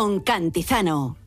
con Cantizano.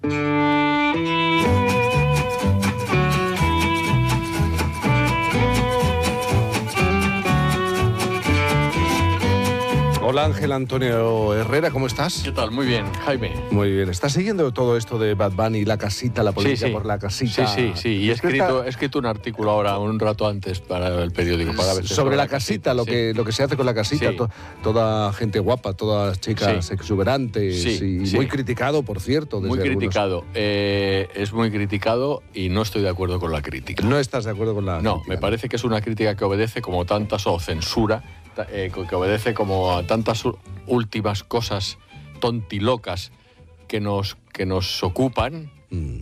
Hola Ángel Antonio Herrera, ¿cómo estás? ¿Qué tal? Muy bien, Jaime. Muy bien. ¿Estás siguiendo todo esto de Bad Bunny, la casita, la polémica por la casita? Sí. Y he escrito un artículo ahora, un rato antes, para el periódico. Sobre la casita, lo que se hace con la casita. Sí. Toda gente guapa, todas chicas exuberantes. Muy criticado, por cierto. Muy criticado. Es muy criticado y no estoy de acuerdo con la crítica. ¿No estás de acuerdo con la crítica? No, me parece que es una crítica que obedece como tantas, o censura, que obedece como a tantas últimas cosas tontilocas que nos ocupan,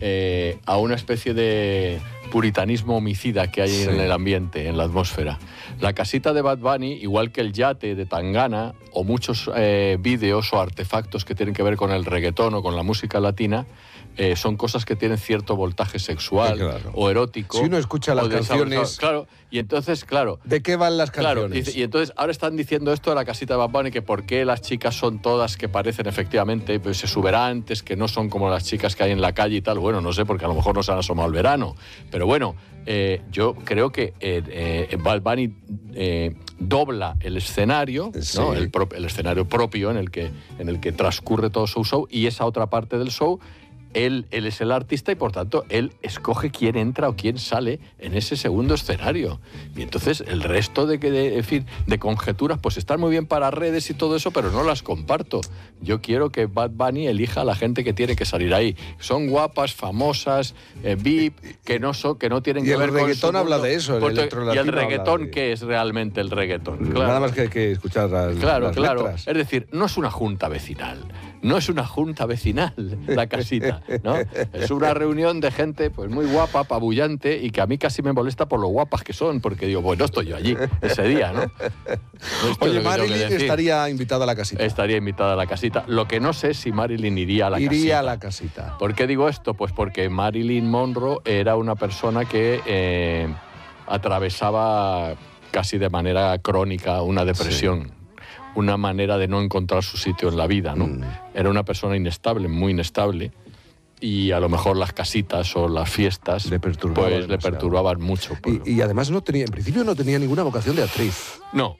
a una especie de puritanismo homicida que hay en el ambiente, en la atmósfera. La casita de Bad Bunny, igual que el yate de Tangana, o muchos vídeos o artefactos que tienen que ver con el reggaetón o con la música latina, son cosas que tienen cierto voltaje sexual o erótico. Si uno escucha las canciones... Claro, y entonces, claro... ¿De qué van las canciones? Claro, y entonces ahora están diciendo esto de la casita de Bad Bunny, que por qué las chicas son todas que parecen efectivamente pues, exuberantes, que no son como las chicas que hay en la calle y tal. Bueno, no sé, porque a lo mejor no se han asomado al verano. Pero bueno, yo creo que Bad Bunny dobla el escenario, ¿no? el escenario propio en el que transcurre todo su show, y esa otra parte del show... Él es el artista y, por tanto, él escoge quién entra o quién sale en ese segundo escenario. Y entonces el resto de conjeturas pues están muy bien para redes y todo eso, pero no las comparto. Yo quiero que Bad Bunny elija a la gente que tiene que salir ahí. Son guapas, famosas, VIP, que no tienen que ver con... Y el reggaetón habla de eso, el electrolatino. ¿Y el reggaetón qué es realmente el reggaetón? Claro. Nada más que escuchar las letras. Es decir, no es una junta vecinal. No es una junta vecinal la casita, ¿no? Es una reunión de gente pues muy guapa, apabullante, y que a mí casi me molesta por lo guapas que son, porque digo, bueno, estoy yo allí ese día, ¿no? Oye, Marilyn estaría invitada a la casita. Estaría invitada a la casita. Lo que no sé es si Marilyn iría a la casita. Iría a la casita. ¿Por qué digo esto? Pues porque Marilyn Monroe era una persona que atravesaba casi de manera crónica una depresión. Una manera de no encontrar su sitio en la vida, ¿no? Era una persona inestable, muy inestable, y a lo mejor las casitas o las fiestas le perturbaban mucho. Y además en principio no tenía ninguna vocación de actriz. No,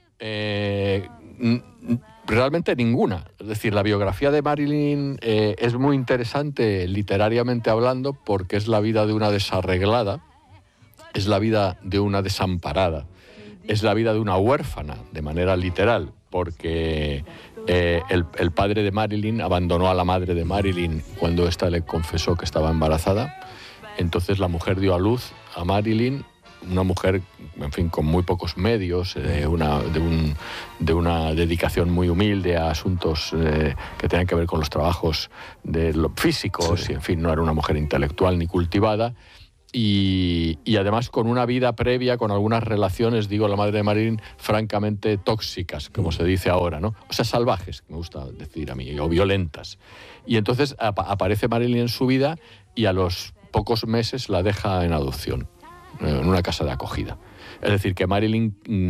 realmente ninguna. Es decir, la biografía de Marilyn es muy interesante literariamente hablando, porque es la vida de una desarreglada, es la vida de una desamparada, es la vida de una huérfana, de manera literal, porque el padre de Marilyn abandonó a la madre de Marilyn cuando ésta le confesó que estaba embarazada. Entonces la mujer dio a luz a Marilyn, una mujer, en fin, con muy pocos medios, de una dedicación muy humilde a asuntos que tenían que ver con los trabajos físicos, y en fin, no era una mujer intelectual ni cultivada. Y además con una vida previa, con algunas relaciones, digo, la madre de Marilyn, francamente tóxicas, como se dice ahora, ¿no? O sea, salvajes, que me gusta decir a mí, o violentas. Y entonces aparece Marilyn en su vida, y a los pocos meses la deja en adopción, en una casa de acogida. Es decir, que Marilyn